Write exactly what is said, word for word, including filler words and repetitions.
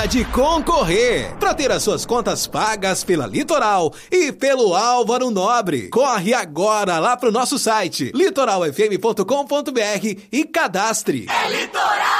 pode concorrer para ter as suas contas pagas pela Litoral e pelo Álvaro Nobre. Corre agora lá pro nosso site litoral f m ponto com ponto b r e cadastre. É Litoral!